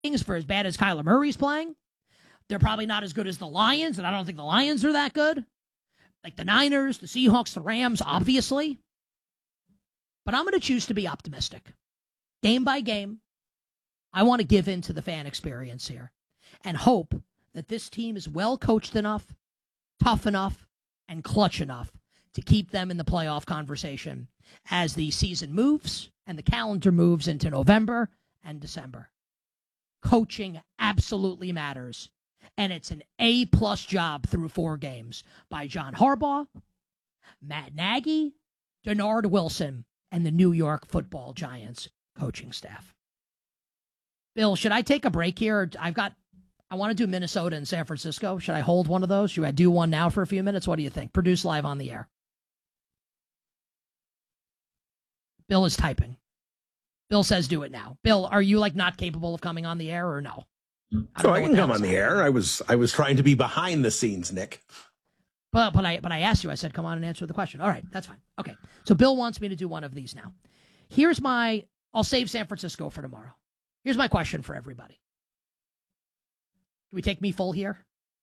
for as bad as Kyler Murray's playing. They're probably not as good as the Lions, and I don't think the Lions are that good. Like the Niners, the Seahawks, the Rams, obviously. But I'm going to choose to be optimistic. Game by game, I want to give in to the fan experience here and hope that this team is well coached enough, tough enough, and clutch enough to keep them in the playoff conversation as the season moves and the calendar moves into November and December. Coaching absolutely matters, and it's an A-plus job through 4 games by John Harbaugh, Matt Nagy, Denard Wilson, and the New York Football Giants coaching staff. Bill, should I take a break here? I want to do Minnesota and San Francisco. Should I hold one of those? Should I do one now for a few minutes? What do you think? Produce live on the air. Bill is typing. Bill says do it now. Bill, are you not capable of coming on the air or no? I can come on the air. I was trying to be behind the scenes, Nick. But I asked you. I said come on and answer the question. All right, that's fine. Okay, so Bill wants me to do one of these now. I'll save San Francisco for tomorrow. Here's my question for everybody. Do we take me full here?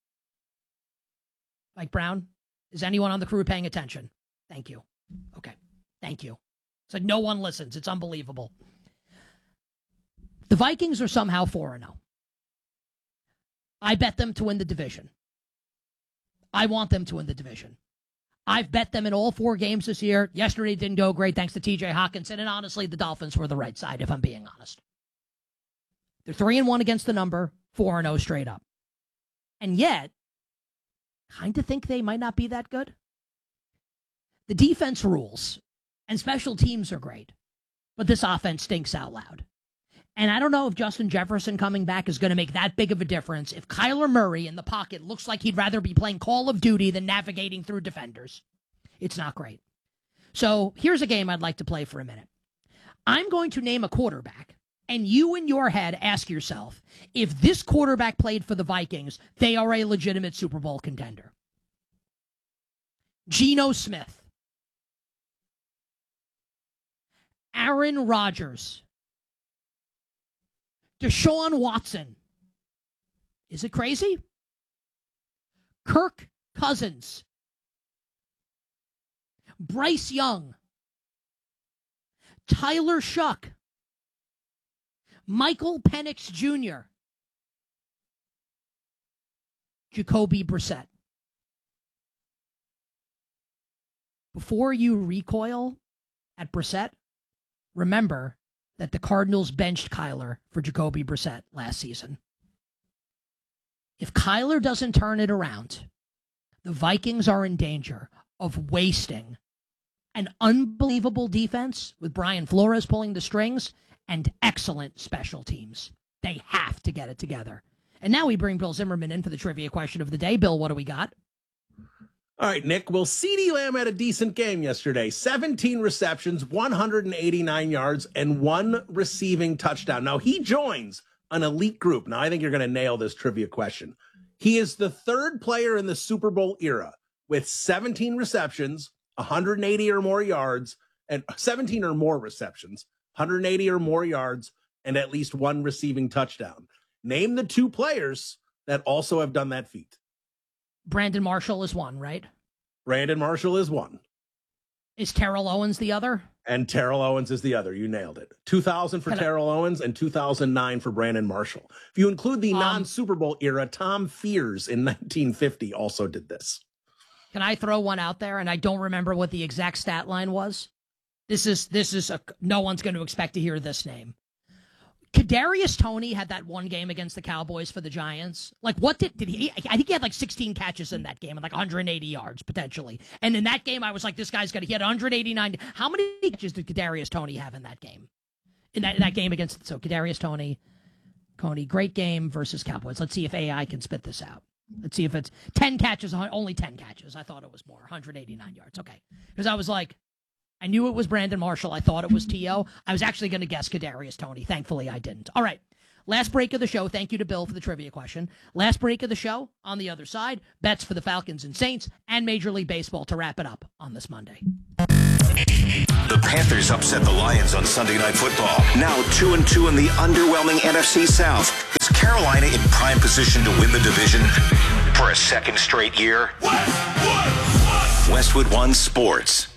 Mike Brown? Is anyone on the crew paying attention? Thank you. Okay. Thank you. It's like no one listens. It's unbelievable. The Vikings are somehow 4-0. I bet them to win the division. I want them to win the division. I've bet them in all 4 games this year. Yesterday didn't go great thanks to TJ Hawkinson, and honestly, the Dolphins were the right side, if I'm being honest. They're 3-1 against the number, 4-0 straight up. And yet, kind of think they might not be that good. The defense rules, and special teams are great, but this offense stinks out loud. And I don't know if Justin Jefferson coming back is going to make that big of a difference if Kyler Murray in the pocket looks like he'd rather be playing Call of Duty than navigating through defenders. It's not great. So here's a game I'd like to play for a minute. I'm going to name a quarterback, and you in your head ask yourself, if this quarterback played for the Vikings, they are a legitimate Super Bowl contender. Geno Smith. Aaron Rodgers. Deshaun Watson. Is it crazy? Kirk Cousins. Bryce Young. Tyler Shuck. Michael Penix Jr. Jacoby Brissett. Before you recoil at Brissett, remember that the Cardinals benched Kyler for Jacoby Brissett last season. If Kyler doesn't turn it around, the Vikings are in danger of wasting an unbelievable defense with Brian Flores pulling the strings and excellent special teams. They have to get it together. And now we bring Bill Zimmerman in for the trivia question of the day. Bill, what do we got? All right, Nick. Well, CeeDee Lamb had a decent game yesterday. 17 receptions, 189 yards, and 1 receiving touchdown. Now, he joins an elite group. Now, I think you're going to nail this trivia question. He is the 3rd player in the Super Bowl era with 17 receptions, 180 or more yards, and 17 or more receptions, 180 or more yards, and at least 1 receiving touchdown. Name the 2 players that also have done that feat. Brandon Marshall is one, right? Brandon Marshall is one. Is Terrell Owens the other? And Terrell Owens is the other. You nailed it. 2000 for Terrell Owens and 2009 for Brandon Marshall. If you include the non-Super Bowl era, Tom Fears in 1950 also did this. Can I throw one out there? And I don't remember what the exact stat line was. No one's going to expect to hear this name. Kadarius Toney had that one game against the Cowboys for the Giants. What did he? I think he had 16 catches in that game and 180 yards potentially. And in that game, I was like, this guy's he had 189. How many catches did Kadarius Toney have in that game? In that game against Kadarius Toney, great game versus Cowboys. Let's see if AI can spit this out. Let's see if it's 10 catches, only 10 catches. I thought it was more, 189 yards. Okay, because I was like, I knew it was Brandon Marshall. I thought it was T.O. I was actually going to guess Kadarius Toney. Thankfully, I didn't. All right. Last break of the show. Thank you to Bill for the trivia question. Last break of the show. On the other side, bets for the Falcons and Saints and Major League Baseball to wrap it up on this Monday. The Panthers upset the Lions on Sunday Night Football. Now 2-2 in the underwhelming NFC South. Is Carolina in prime position to win the division for a second straight year? Westwood One Sports.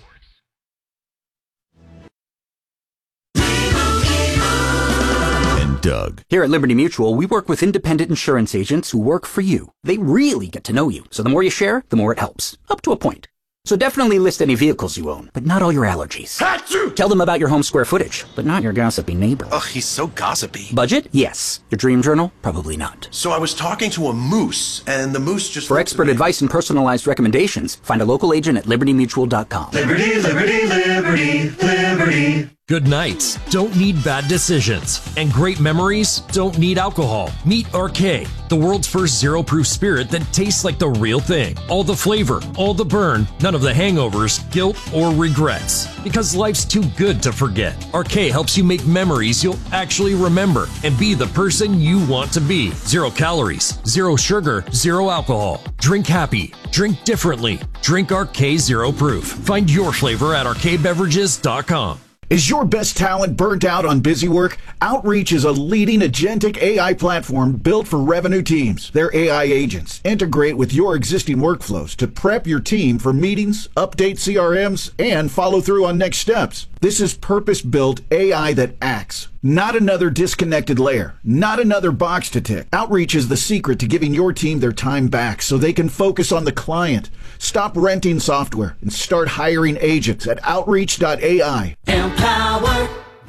Doug. Here at Liberty Mutual, we work with independent insurance agents who work for you. They really get to know you, so the more you share, the more it helps. Up to a point. So definitely list any vehicles you own, but not all your allergies. Achoo! Tell them about your home square footage, but not your gossipy neighbor. Ugh, he's so gossipy. Budget? Yes. Your dream journal? Probably not. So I was talking to a moose, and the moose just... For expert advice and personalized recommendations, find a local agent at libertymutual.com. Liberty, liberty, liberty, liberty. Good nights don't need bad decisions, and great memories don't need alcohol. Meet RK, the world's first zero-proof spirit that tastes like the real thing. All the flavor, all the burn, none of the hangovers, guilt, or regrets. Because life's too good to forget. RK helps you make memories you'll actually remember and be the person you want to be. 0 calories, 0 sugar, 0 alcohol. Drink happy. Drink differently. Drink RK Zero Proof. Find your flavor at rkbeverages.com. Is your best talent burnt out on busy work? Outreach is a leading agentic AI platform built for revenue teams. Their AI agents integrate with your existing workflows to prep your team for meetings, update CRMs, and follow through on next steps. This is purpose-built AI that acts, not another disconnected layer, not another box to tick. Outreach is the secret to giving your team their time back so they can focus on the client. Stop renting software and start hiring agents at outreach.ai. Empower.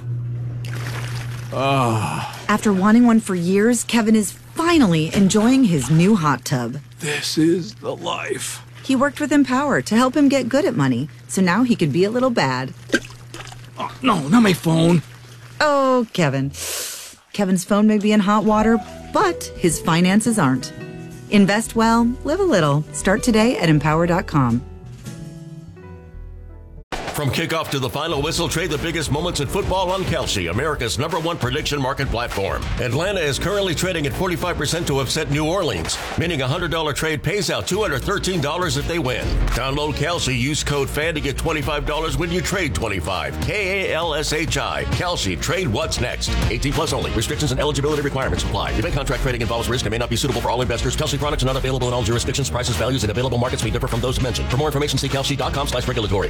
After wanting one for years, Kevin is finally enjoying his new hot tub. This is the life. He worked with Empower to help him get good at money, so now he could be a little bad. Oh, no, not my phone. Oh, Kevin. Kevin's phone may be in hot water, but his finances aren't. Invest well, live a little. Start today at empower.com. From kickoff to the final whistle, trade the biggest moments in football on Kalshi, America's #1 prediction market platform. Atlanta is currently trading at 45% to upset New Orleans, meaning a $100 trade pays out $213 if they win. Download Kalshi, use code FAN to get $25 when you trade 25. KALSHI. Kalshi, trade what's next. 18 plus only. Restrictions and eligibility requirements apply. Event contract trading involves risk and may not be suitable for all investors. Kalshi products are not available in all jurisdictions. Prices, values, and available markets may differ from those mentioned. For more information, see kalshi.com/regulatory.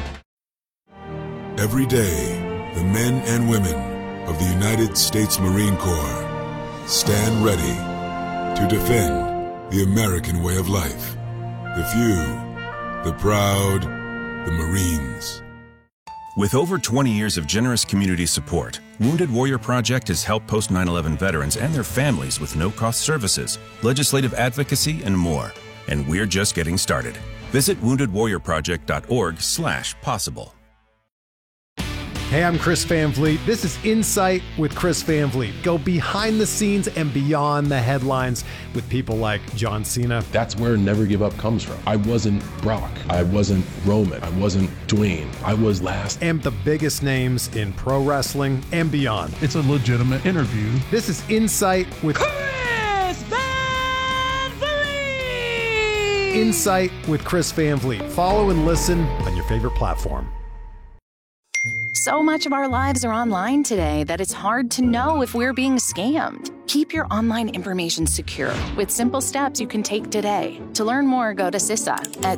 Every day, the men and women of the United States Marine Corps stand ready to defend the American way of life. The few, the proud, the Marines. With over 20 years of generous community support, Wounded Warrior Project has helped post 9/11 veterans and their families with no-cost services, legislative advocacy, and more. And we're just getting started. Visit woundedwarriorproject.org/possible. Hey, I'm Chris Van Vliet. This is Insight with Chris Van Vliet. Go behind the scenes and beyond the headlines with people like John Cena. That's where Never Give Up comes from. I wasn't Brock. I wasn't Roman. I wasn't Dwayne. I was last. And the biggest names in pro wrestling and beyond. It's a legitimate interview. This is Insight with Chris Van Vliet. Insight with Chris Van Vliet. Follow and listen on your favorite platform. So much of our lives are online today that it's hard to know if we're being scammed. Keep your online information secure with simple steps you can take today. To learn more, go to CISA at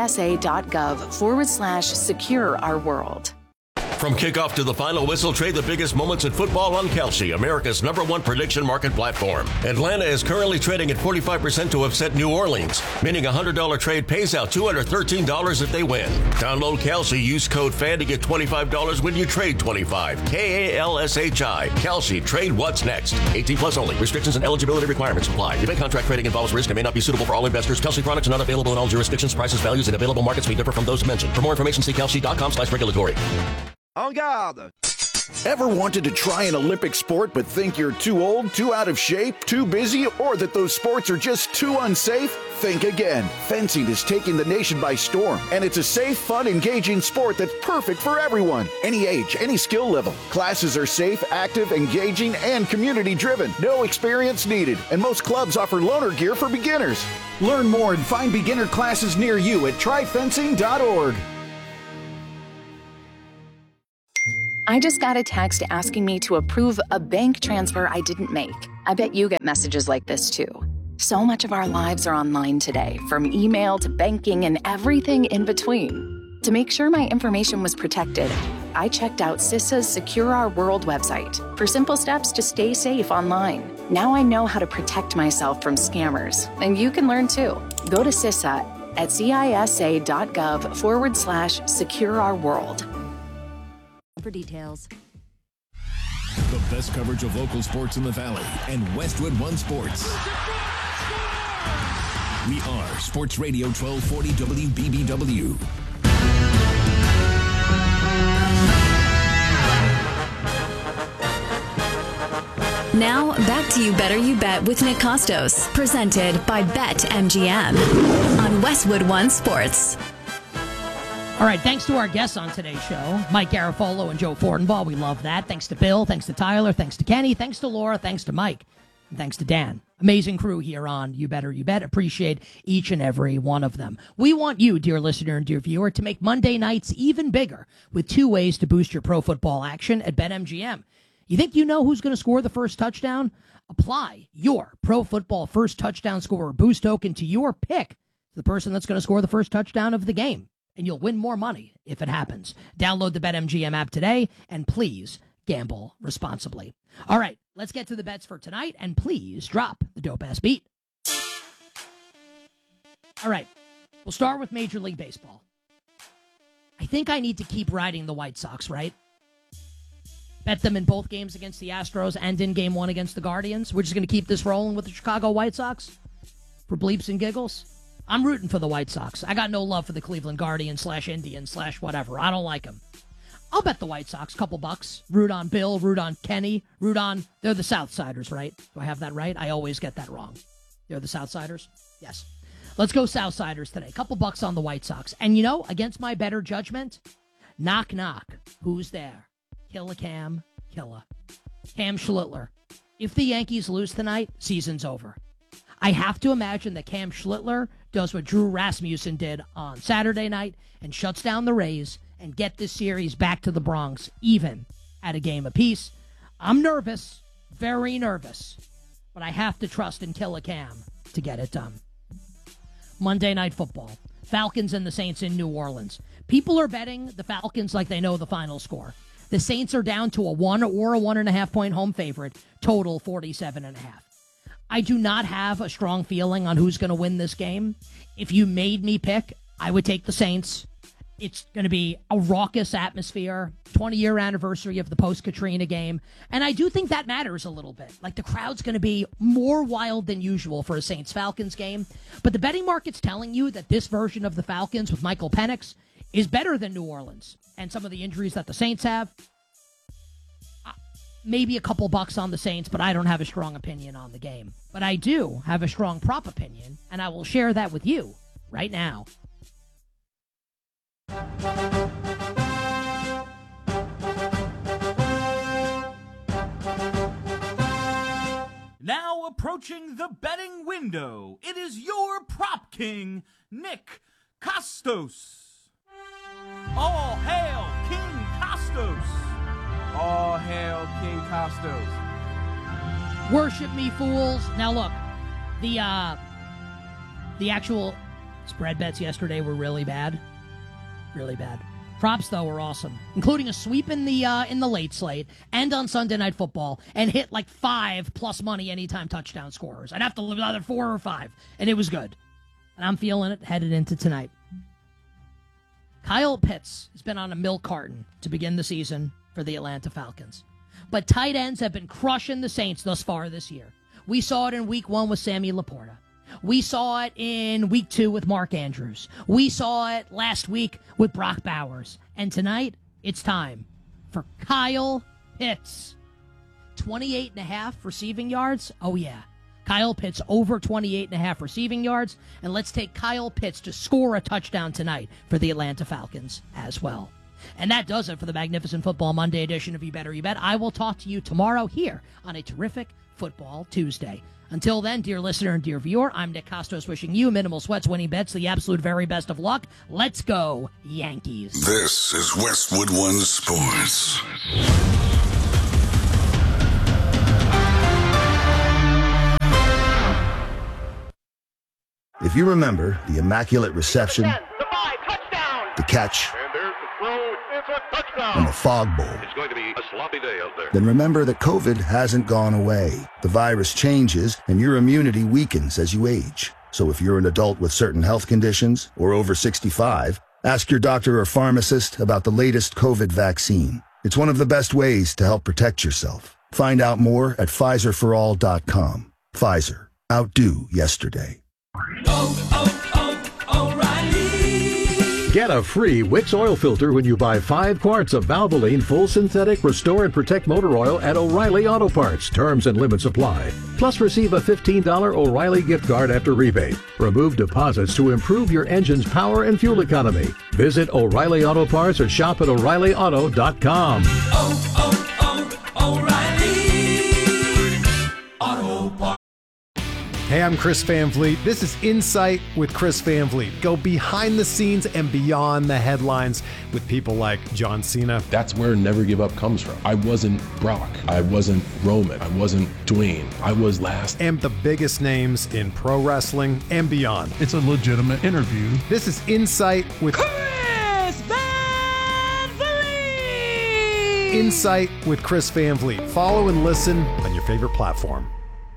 cisa.gov/secure our world. From kickoff to the final whistle, trade the biggest moments in football on Kalshi, America's #1 prediction market platform. Atlanta is currently trading at 45% to upset New Orleans, meaning a $100 trade pays out $213 if they win. Download Kalshi, use code FAN to get $25 when you trade 25. KALSHI. Kalshi, trade what's next. 18 plus only. Restrictions and eligibility requirements apply. Event contract trading involves risk and may not be suitable for all investors. Kalshi products are not available in all jurisdictions. Prices, values, and available markets may differ from those mentioned. For more information, see kalshi.com/regulatory. En garde! Ever wanted to try an Olympic sport but think you're too old, too out of shape, too busy, or that those sports are just too unsafe? Think again. Fencing is taking the nation by storm, and it's a safe, fun, engaging sport that's perfect for everyone. Any age, any skill level. Classes are safe, active, engaging, and community-driven. No experience needed, and most clubs offer loaner gear for beginners. Learn more and find beginner classes near you at tryfencing.org. I just got a text asking me to approve a bank transfer I didn't make. I bet you get messages like this too. So much of our lives are online today, from email to banking and everything in between. To make sure my information was protected, I checked out CISA's Secure Our World website for simple steps to stay safe online. Now I know how to protect myself from scammers, and you can learn too. Go to CISA at cisa.gov/Secure Our World. For details. The best coverage of local sports in the Valley and Westwood One Sports. We are Sports Radio 1240 WBBW. Now, back to You Better You Bet with Nick Costos, presented by BetMGM on Westwood One Sports. All right, thanks to our guests on today's show, Mike Garafolo and Joe Fortenbaugh. We love that. Thanks to Bill, thanks to Tyler, thanks to Kenny, thanks to Laura, thanks to Mike, and thanks to Dan. Amazing crew here on You Better You Bet. Appreciate each and every one of them. We want you, dear listener and dear viewer, to make Monday nights even bigger with 2 ways to boost your pro football action at BetMGM. You think you know who's going to score the first touchdown? Apply your pro football first touchdown scorer boost token to your pick, the person that's going to score the first touchdown of the game, and you'll win more money if it happens. Download the BetMGM app today, and please gamble responsibly. All right, let's get to the bets for tonight, and please drop the dope-ass beat. All right, we'll start with Major League Baseball. I think I need to keep riding the White Sox, right? Bet them in both games against the Astros and in Game 1 against the Guardians. We're just going to keep this rolling with the Chicago White Sox for bleeps and giggles. I'm rooting for the White Sox. I got no love for the Cleveland Guardians / Indians / whatever. I don't like them. I'll bet the White Sox, couple bucks. Root on Bill, root on Kenny, root on... They're the Southsiders, right? Do I have that right? I always get that wrong. They're the Southsiders? Yes. Let's go Southsiders today. Couple bucks on the White Sox. And you know, against my better judgment, knock, knock. Who's there? Killa Cam, Killa. Cam Schlittler. If the Yankees lose tonight, season's over. I have to imagine that Cam Schlittler does what Drew Rasmussen did on Saturday night and shuts down the Rays and get this series back to the Bronx, even at a game apiece. I'm nervous, very nervous, but I have to trust in Killa Cam to get it done. Monday Night Football. Falcons and the Saints in New Orleans. People are betting the Falcons like they know the final score. The Saints are down to a 1 or a 1.5 point home favorite, total 47.5. I do not have a strong feeling on who's going to win this game. If you made me pick, I would take the Saints. It's going to be a raucous atmosphere, 20-year anniversary of the post-Katrina game, and I do think that matters a little bit. Like, the crowd's going to be more wild than usual for a Saints-Falcons game, but the betting market's telling you that this version of the Falcons with Michael Penix is better than New Orleans and some of the injuries that the Saints have. Maybe a couple bucks on the Saints, but I don't have a strong opinion on the game. But I do have a strong prop opinion, and I will share that with you right now. Now approaching the betting window, it is your prop king, Nick Costos. All hail King Costos. All hail King Costos. Worship me, fools. Now look, the actual spread bets yesterday were really bad. Really bad. Props, though, were awesome, including a sweep in the late slate and on Sunday Night Football, and hit like 5+ money anytime touchdown scorers. I'd have to live either 4 or 5, and it was good. And I'm feeling it headed into tonight. Kyle Pitts has been on a milk carton to begin the season for the Atlanta Falcons. But tight ends have been crushing the Saints thus far this year. We saw it in Week 1 with Sammy Laporta. We saw it in Week 2 with Mark Andrews. We saw it last week with Brock Bowers. And tonight, it's time for Kyle Pitts. 28.5 receiving yards? Oh, yeah. Kyle Pitts over 28.5 receiving yards. And let's take Kyle Pitts to score a touchdown tonight for the Atlanta Falcons as well. And that does it for the Magnificent Football Monday edition of You Better You Bet. I will talk to you tomorrow here on a terrific Football Tuesday. Until then, dear listener and dear viewer, I'm Nick Costos wishing you minimal sweats, winning bets, the absolute very best of luck. Let's go, Yankees. This is Westwood One Sports. If you remember the immaculate reception, the catch, and the fog bowl, It's going to be a sloppy day out there. then remember that COVID hasn't gone away. The virus changes and your immunity weakens as you age. So if you're an adult with certain health conditions or over 65, ask your doctor or pharmacist about the latest COVID vaccine. It's one of the best ways to help protect yourself. Find out more at PfizerForAll.com. Pfizer. Outdo yesterday. Get a free Wix oil filter when you buy 5 quarts of Valvoline Full Synthetic Restore and Protect Motor Oil at O'Reilly Auto Parts. Terms and limits apply. Plus receive a $15 O'Reilly gift card after rebate. Remove deposits to improve your engine's power and fuel economy. Visit O'Reilly Auto Parts or shop at O'ReillyAuto.com. Hey, I'm Chris Van Vliet. This is Insight with Chris Van Vliet. Go behind the scenes and beyond the headlines with people like John Cena. That's where Never Give Up comes from. I wasn't Brock. I wasn't Roman. I wasn't Dwayne. I was last. And the biggest names in pro wrestling and beyond. It's a legitimate interview. This is Insight with Chris Van Vliet! Insight with Chris Van Vliet. Follow and listen on your favorite platform.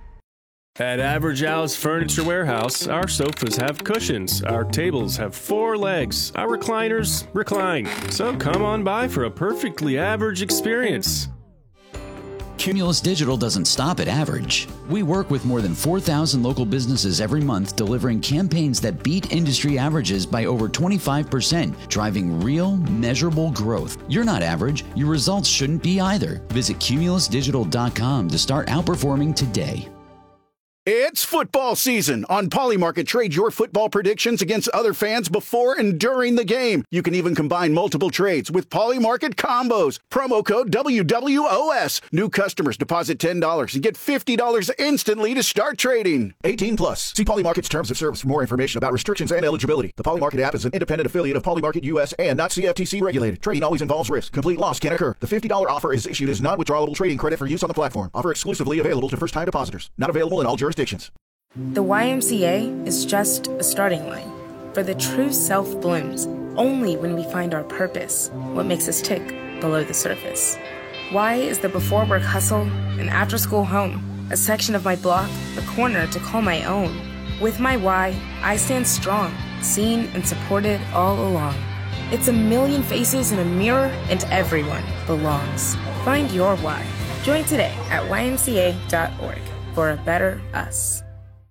At Average Al's Furniture Warehouse, our sofas have cushions, our tables have 4 legs, our recliners recline. So come on by for a perfectly average experience. Cumulus Digital doesn't stop at average. We work with more than 4,000 local businesses every month, delivering campaigns that beat industry averages by over 25%, driving real, measurable growth. You're not average. Your results shouldn't be either. Visit cumulusdigital.com to start outperforming today. It's football season. On Polymarket, trade your football predictions against other fans before and during the game. You can even combine multiple trades with Polymarket combos. Promo code WWOS. New customers deposit $10 and get $50 instantly to start trading. 18 plus. See Polymarket's terms of service for more information about restrictions and eligibility. The Polymarket app is an independent affiliate of Polymarket US and not CFTC regulated. Trading always involves risk. Complete loss can occur. The $50 offer is issued as non-withdrawable trading credit for use on the platform. Offer exclusively available to first-time depositors. Not available in all jurisdictions. The YMCA is just a starting line. For the true self blooms only when we find our purpose, what makes us tick below the surface. Y is the before work hustle, an after school home, a section of my block, a corner to call my own. With my Y, I stand strong, seen and supported all along. It's a million faces in a mirror and everyone belongs. Find your Y. Join today at ymca.org. for a better us.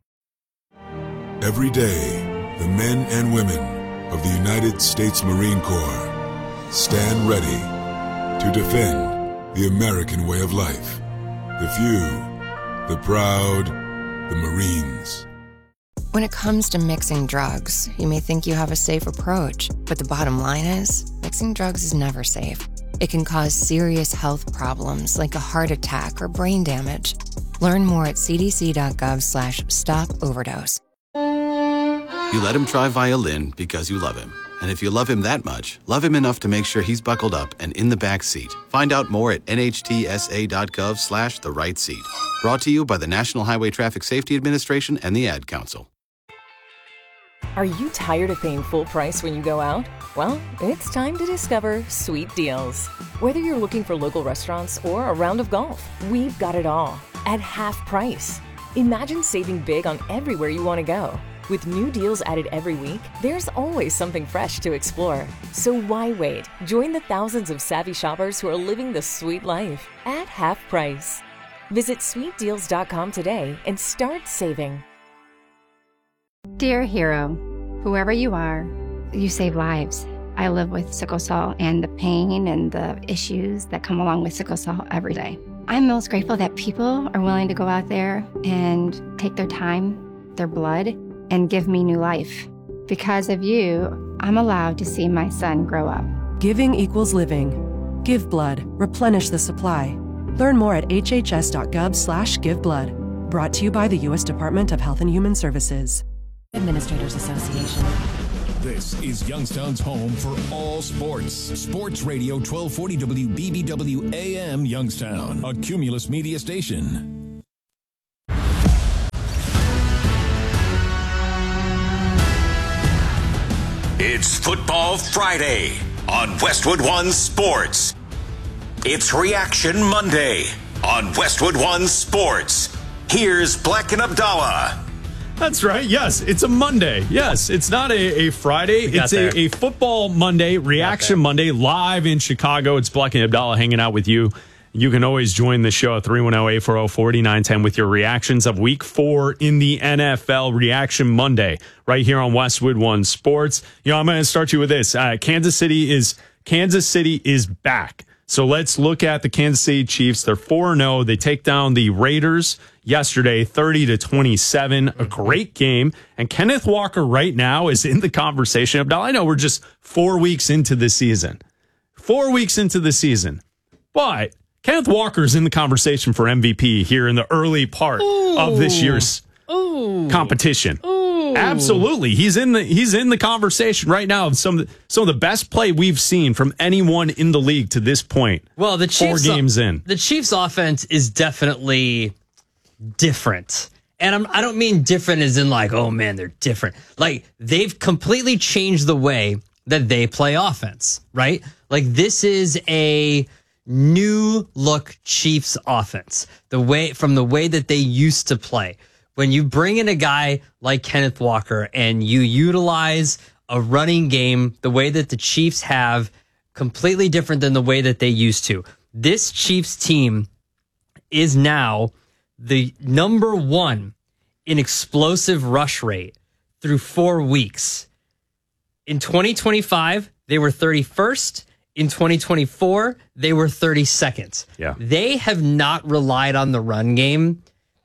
Every day, the men and women of the United States Marine Corps stand ready to defend the American way of life. The few, the proud, the Marines. When it comes to mixing drugs, you may think you have a safe approach, but the bottom line is, mixing drugs is never safe. It can cause serious health problems like a heart attack or brain damage. Learn more at cdc.gov/stop-overdose. You let him try violin because you love him. And if you love him that much, love him enough to make sure he's buckled up and in the back seat. Find out more at nhtsa.gov/the right seat. Brought to you by the National Highway Traffic Safety Administration and the Ad Council. Are you tired of paying full price when you go out? Well, it's time to discover Sweet Deals. Whether you're looking for local restaurants or a round of golf, we've got it all at half price. Imagine saving big on everywhere you want to go. With new deals added every week, there's always something fresh to explore. So why wait? Join the thousands of savvy shoppers who are living the sweet life at half price. Visit sweetdeals.com today and start saving. Dear hero, whoever you are, you save lives. I live with sickle cell and the pain and the issues that come along with sickle cell every day. I'm most grateful that people are willing to go out there and take their time, their blood, and give me new life. Because of you, I'm allowed to see my son grow up. Giving equals living. Give blood. Replenish the supply. Learn more at hhs.gov/giveblood. Brought to you by the U.S. Department of Health and Human Services. Administrators Association. This is Youngstown's home for all sports. Sports Radio 1240 WBBW AM Youngstown, a Cumulus media station. It's Football Friday on Westwood One Sports. It's Reaction Monday on Westwood One Sports. Here's Black and Abdallah. That's right. Yes, it's a Monday. Yes, it's not a Friday. It's a Football Monday, Reaction Monday, live in Chicago. It's Black and Abdallah hanging out with you. You can always join the show at 310-840-4910 with your reactions of Week 4 in the NFL. Reaction Monday right here on Westwood One Sports. You know, I'm going to start you with this. Kansas City is back. So let's look at the Kansas City Chiefs. They're 4-0. They take down the Raiders yesterday, 30-27. A great game. And Kenneth Walker right now is in the conversation. Abdallah, I know we're just 4 weeks into the season. 4 weeks into the season. But Kenneth Walker's in the conversation for MVP here in the early part of this year's competition. Absolutely. He's in the conversation right now of some of the best play we've seen from anyone in the league to this point. Well, the Chiefs 4 games in. The Chiefs offense is definitely different. And I don't mean different as in like, oh man, they're different. Like they've completely changed the way that they play offense, right? Like this is a new look Chiefs offense. From the way that they used to play. When you bring in a guy like Kenneth Walker and you utilize a running game the way that the Chiefs have, completely different than the way that they used to. This Chiefs team is now the number 1 in explosive rush rate through 4 weeks. In 2025, they were 31st. In 2024, they were 32nd. Yeah. They have not relied on the run game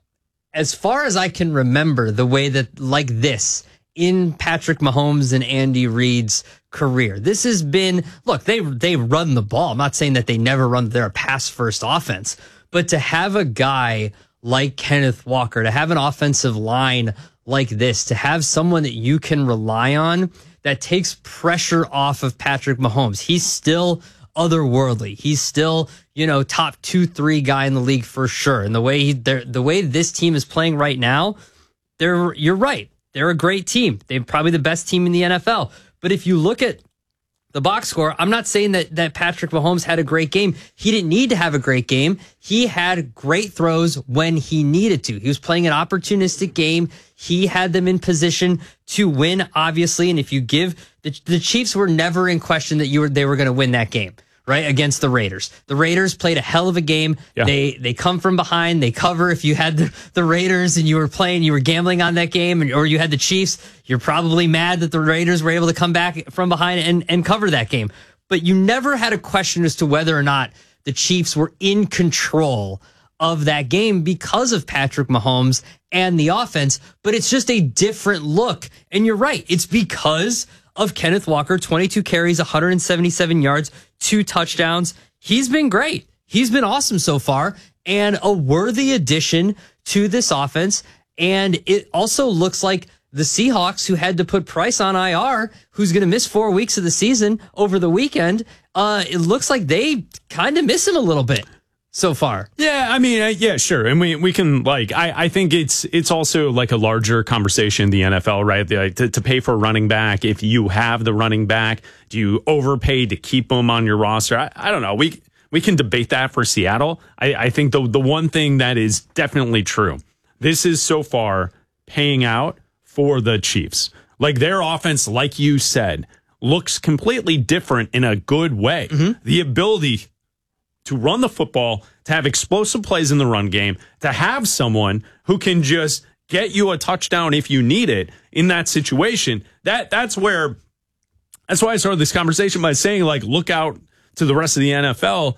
as far as I can remember, the way that like this in Patrick Mahomes and Andy Reid's career. This has been, look, they run the ball. I'm not saying that they never run, they're a pass first offense, but to have a guy like Kenneth Walker, to have an offensive line like this, to have someone that you can rely on that takes pressure off of Patrick Mahomes. He's still otherworldly. He's still, top 2-3 guy in the league for sure. And the way this team is playing right now, you're right. They're a great team. They're probably the best team in the NFL. But if you look at the box score, I'm not saying that Patrick Mahomes had a great game. He didn't need to have a great game. He had great throws when he needed to. He was playing an opportunistic game. He had them in position to win, obviously. And if you give the Chiefs were never in question that they were going to win that game. Right, against the Raiders. The Raiders played a hell of a game. Yeah. They come from behind. They cover. If you had the Raiders and you were gambling on that game, or you had the Chiefs, you're probably mad that the Raiders were able to come back from behind and cover that game. But you never had a question as to whether or not the Chiefs were in control of that game because of Patrick Mahomes and the offense. But it's just a different look. And you're right. It's because of Kenneth Walker, 22 carries, 177 yards, 2 touchdowns. He's been great. He's been awesome so far and a worthy addition to this offense. And it also looks like the Seahawks, who had to put Price on IR, who's going to miss 4 weeks of the season over the weekend, it looks like they kind of miss him a little bit so far. Yeah, I mean, yeah, sure. And we can, I think it's also like a larger conversation in the NFL, right? To pay for a running back, if you have the running back, do you overpay to keep them on your roster? I don't know. We can debate that for Seattle. I think the one thing that is definitely true, this is so far paying out for the Chiefs. Like their offense, like you said, looks completely different in a good way. Mm-hmm. The ability to run the football, to have explosive plays in the run game, to have someone who can just get you a touchdown if you need it in that situation. That's why I started this conversation by saying, like, look out to the rest of the NFL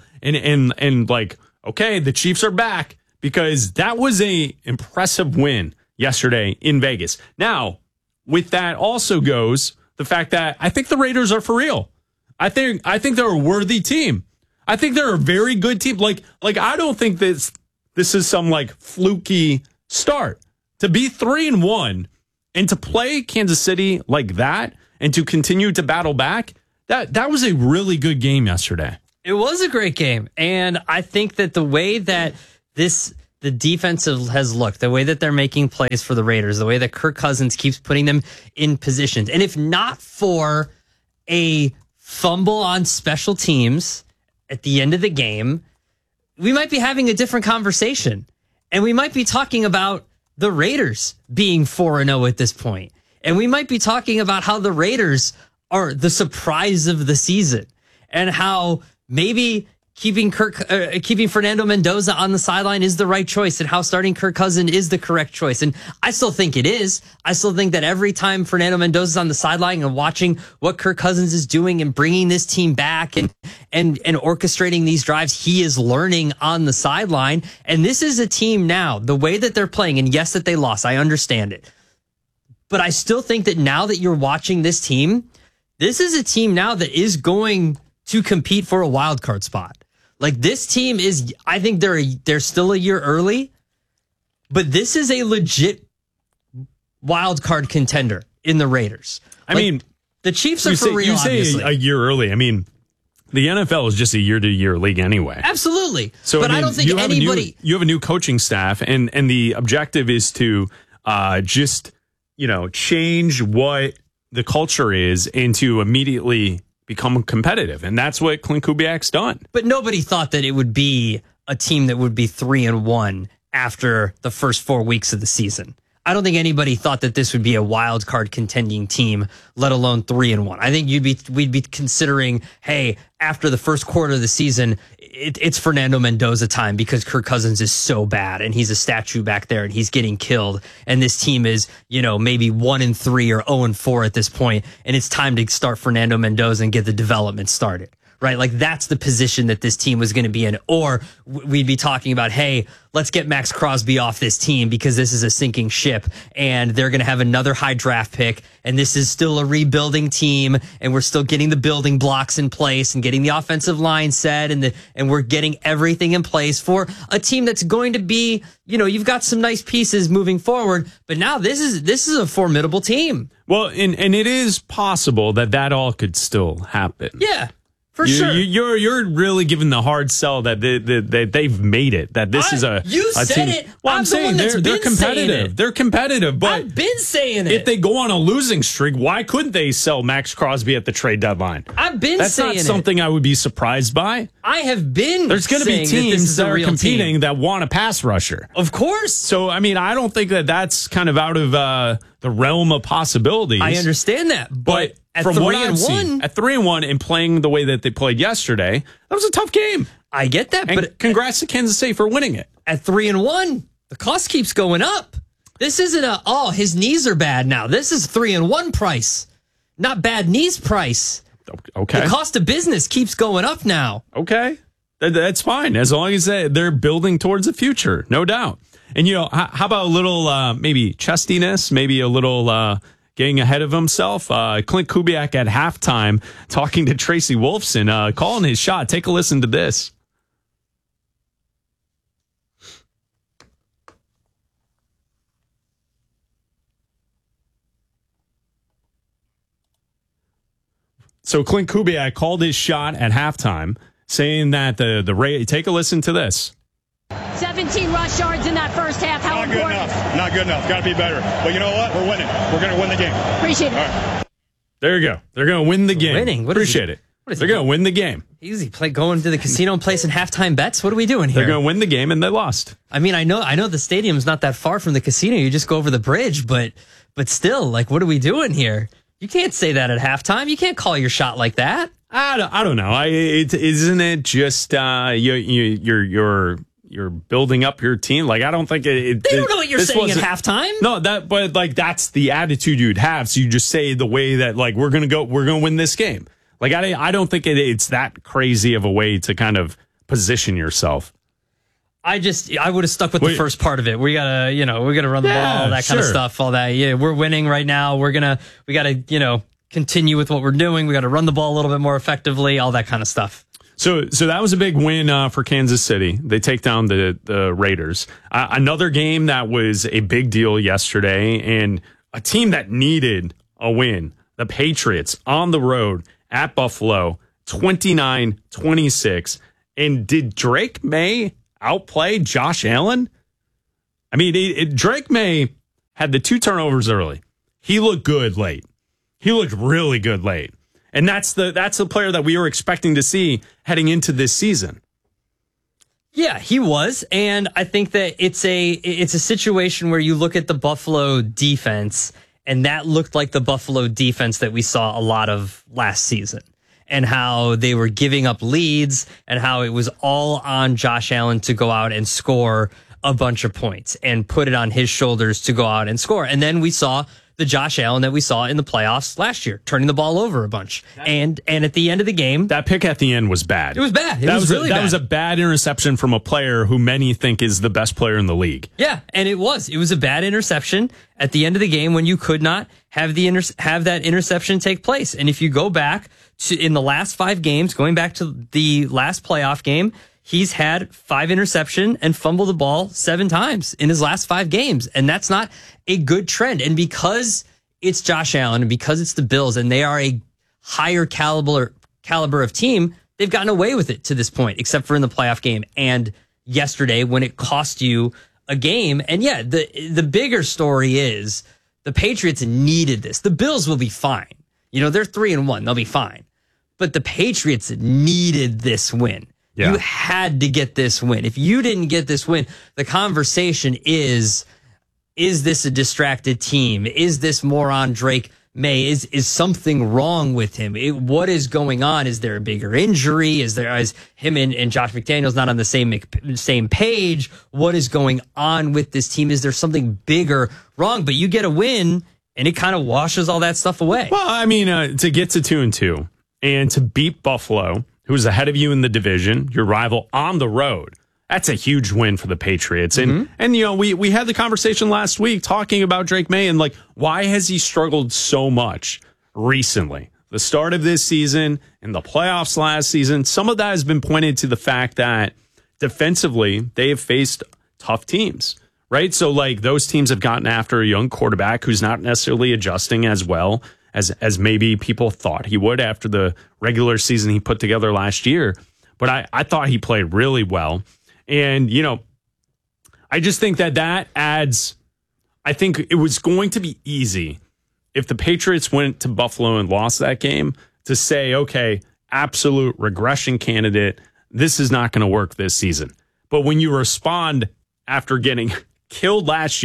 and like, okay, the Chiefs are back, because that was a impressive win yesterday in Vegas. Now, with that also goes the fact that I think the Raiders are for real. I think they're a worthy team. I think they're a very good team. Like I don't think this is some like fluky start. To be 3-1 and to play Kansas City like that and to continue to battle back, that was a really good game yesterday. It was a great game. And I think that the way that the defense has looked, the way that they're making plays for the Raiders, the way that Kirk Cousins keeps putting them in positions, and if not for a fumble on special teams at the end of the game, we might be having a different conversation. And we might be talking about the Raiders being 4-0 at this point. And we might be talking about how the Raiders are the surprise of the season and how maybe keeping Fernando Mendoza on the sideline is the right choice and how starting Kirk Cousins is the correct choice. And I still think it is. I still think that every time Fernando Mendoza is on the sideline and watching what Kirk Cousins is doing and bringing this team back and orchestrating these drives, he is learning on the sideline. And this is a team now, the way that they're playing, and yes, that they lost, I understand it. But I still think that now that you're watching this team, this is a team now that is going to compete for a wild card spot. Like this team is, I think they're still a year early, but this is a legit wild card contender in the Raiders. I mean, the Chiefs are for real. You say obviously. A year early. I mean, the NFL is just a year-to-year league anyway. Absolutely. So, but I don't think anybody. You have a new coaching staff, and the objective is to just change what the culture is and to immediately become competitive. And that's what Clint Kubiak's done. But nobody thought that it would be a team that would be 3-1 after the first 4 weeks of the season. I don't think anybody thought that this would be a wild card contending team, let alone 3-1. I think we'd be considering, hey, after the first quarter of the season, it's Fernando Mendoza time because Kirk Cousins is so bad and he's a statue back there and he's getting killed. And this team is, maybe 1-3 or 0-4 at this point, and it's time to start Fernando Mendoza and get the development started. Right? Like that's the position that this team was going to be in. Or we'd be talking about, hey, let's get Max Crosby off this team because this is a sinking ship and they're going to have another high draft pick. And this is still a rebuilding team. And we're still getting the building blocks in place and getting the offensive line set. And we're getting everything in place for a team that's going to be, you've got some nice pieces moving forward. But now this is a formidable team. Well, and it is possible that all could still happen. Yeah. For sure. You're really giving the hard sell that they've made it. That this is a you a said team. it. Well, I'm saying they're competitive. They're competitive, but I've been saying it. If they go on a losing streak, why couldn't they sell Max Crosby at the trade deadline? I've been That's saying not something I would be surprised by. I have been. There's going to be teams that are competing team that want a pass rusher. Of course. So I mean, I don't think that's kind of out of the realm of possibilities. I understand that, but from what I've seen, at 3-1 and playing the way that they played yesterday, that was a tough game. I get that, and but congrats to Kansas City for winning it. At 3-1, the cost keeps going up. This isn't his knees are bad now. This is 3-1 price, not bad knees price. Okay. The cost of business keeps going up now. Okay. That's fine. As long as they're building towards the future, no doubt. And, how about a little maybe chestiness, maybe a little getting ahead of himself? Clint Kubiak at halftime talking to Tracy Wolfson, calling his shot. Take a listen to this. So Clint Kubiak called his shot at halftime, saying that the Raiders. Take a listen to this. 17 rush yards in that first half. How important? Not good enough. Got to be better. But you know what? We're winning. We're going to win the game. Appreciate it. All right. There you go. They're going to win the game. Winning. Appreciate it. They're going to win the game. Easy. Going to the casino and placing halftime bets. What are we doing here? They're going to win the game, and they lost. I mean, I know the stadium's not that far from the casino. You just go over the bridge, but still, what are we doing here? You can't say that at halftime. You can't call your shot like that. I don't know. Isn't it just you're building up your team? I don't think they don't know what you're saying at halftime. No, but that's the attitude you'd have. So you just say the way that we're gonna win this game. I don't think it's that crazy of a way to kind of position yourself. I would have stuck with the first part of it. We gotta run the ball, that kind of stuff, all that. Yeah, we're winning right now. We gotta, continue with what we're doing. We gotta run the ball a little bit more effectively, all that kind of stuff. So that was a big win for Kansas City. They take down the Raiders. Another game that was a big deal yesterday, and a team that needed a win, the Patriots on the road at Buffalo, 29-26. And did Drake May outplay Josh Allen? I mean, Drake May had the 2 turnovers early. He looked good late. He looked really good late. And that's the player that we were expecting to see heading into this season. Yeah, he was. And I think that it's a situation where you look at the Buffalo defense, and that looked like the Buffalo defense that we saw a lot of last season, and how they were giving up leads and how it was all on Josh Allen to go out and score a bunch of points and put it on his shoulders to go out and score. And then we saw the Josh Allen that we saw in the playoffs last year, turning the ball over a bunch. And at the end of the game, that pick at the end was bad. It was bad. That was a bad interception from a player who many think is the best player in the league. Yeah, and it was a bad interception at the end of the game when you could not have that interception take place. And if you go back to in the last 5 games, going back to the last playoff game, he's had 5 interception and fumbled the ball 7 times in his last 5 games. And that's not a good trend. And because it's Josh Allen and because it's the Bills and they are a higher caliber of team, they've gotten away with it to this point, except for in the playoff game and yesterday when it cost you a game. And yeah, the bigger story is the Patriots needed this. The Bills will be fine. You know, they're 3-1. They'll be fine. But the Patriots needed this win. Yeah. You had to get this win. If you didn't get this win, the conversation is this a distracted team? Is this moron Drake May? Is something wrong with him? What is going on? Is there a bigger injury? Is him and Josh McDaniels not on the same page? What is going on with this team? Is there something bigger wrong? But you get a win, and it kind of washes all that stuff away. Well, I mean, to get to 2-2 and to beat Buffalo, who's ahead of you in the division, your rival on the road, that's a huge win for the Patriots. And you know, we had the conversation last week talking about Drake May and like, why has he struggled so much recently? The start of this season and the playoffs last season, some of that has been pointed to the fact that defensively they have faced tough teams, right? So like those teams have gotten after a young quarterback who's not necessarily adjusting as well as maybe people thought he would after the regular season he put together last year. But I thought he played really well. And, you know, I just think that adds, I think it was going to be easy if the Patriots went to Buffalo and lost that game to say, okay, absolute regression candidate, this is not going to work this season. But when you respond after getting killed last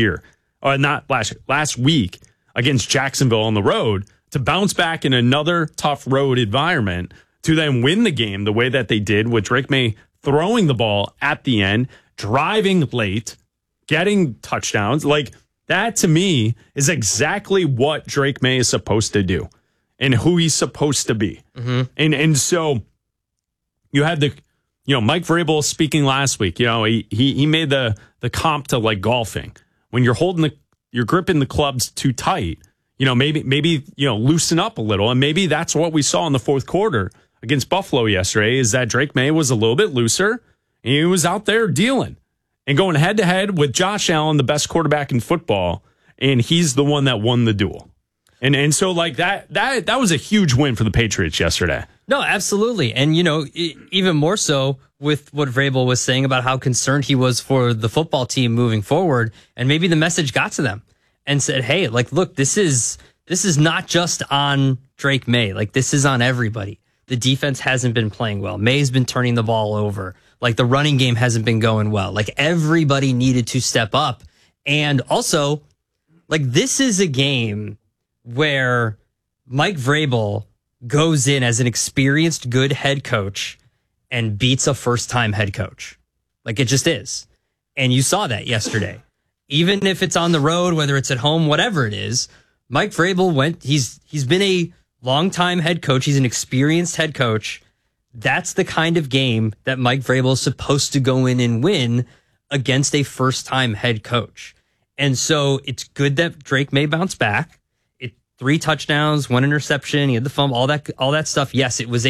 week against Jacksonville on the road, to bounce back in another tough road environment, to then win the game the way that they did with Drake May throwing the ball at the end, driving late, getting touchdowns. Like that to me is exactly what Drake May is supposed to do and who he's supposed to be. And so you had Mike Vrabel speaking last week, you know, he made the comp to like golfing. When you're you're gripping the clubs too tight, you know, maybe, you know, loosen up a little. And maybe that's what we saw in the fourth quarter against Buffalo yesterday, is that Drake May was a little bit looser and he was out there dealing and going head to head with Josh Allen, the best quarterback in football. And he's the one that won the duel. And so like that was a huge win for the Patriots yesterday. No, absolutely. And, you know, even more so with what Vrabel was saying about how concerned he was for the football team moving forward. And maybe the message got to them and said, hey, like, look, this is not just on Drake May. Like, this is on everybody. The defense hasn't been playing well. May's been turning the ball over. Like, the running game hasn't been going well. Like, everybody needed to step up. And also, like, this is a game where Mike Vrabel goes in as an experienced, good head coach and beats a first-time head coach. Like, it just is. And you saw that yesterday. Even if it's on the road, whether it's at home, whatever it is, Mike Vrabel he's been a long-time head coach. He's an experienced head coach. That's the kind of game that Mike Vrabel is supposed to go in and win against a first-time head coach. And so it's good that Drake May bounce back. 3 touchdowns, 1 interception. He had the fumble, all that stuff. Yes, it was a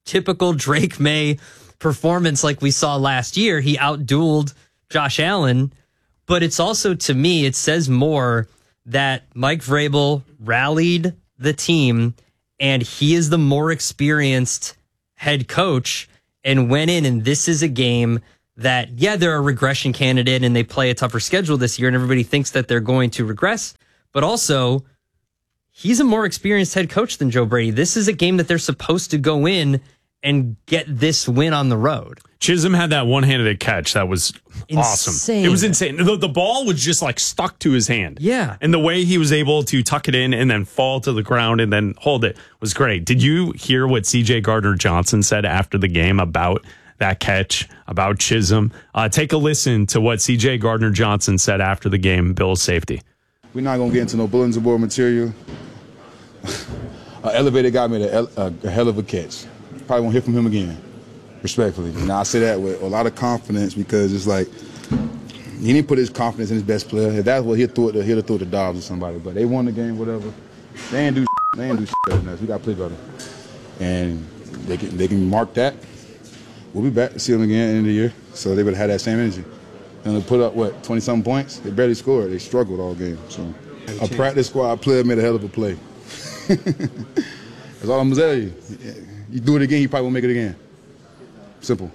typical Drake May performance like we saw last year. He outdueled Josh Allen, but it's also, to me, it says more that Mike Vrabel rallied the team and he is the more experienced head coach and went in, and this is a game that, yeah, they're a regression candidate and they play a tougher schedule this year and everybody thinks that they're going to regress, but also he's a more experienced head coach than Joe Brady. This is a game that they're supposed to go in and get this win on the road. Chisholm had that one-handed catch that was awesome. It was insane. The ball was just like stuck to his hand. Yeah. And the way he was able to tuck it in and then fall to the ground and then hold it was great. Did you hear what C.J. Gardner-Johnson said after the game about that catch, about Chisholm? Take a listen to what C.J. Gardner-Johnson said after the game, Bills safety. We're not going to get into no bulletin board material. Elevator got me a hell of a catch. Probably won't hear from him again, respectfully. And I say that with a lot of confidence because it's like he didn't put his confidence in his best player. If that's what he'd have threw the Dobbs or somebody. But they won the game, whatever. They ain't do shit better than us. We got to play better. And they can mark that. We'll be back to see them again at the end of the year. So they would have had that same energy. And they put up, 20-something points? They barely scored. They struggled all game. So a practice squad player made a hell of a play. That's all I'm going to tell you. You do it again, you probably won't make it again. Simple.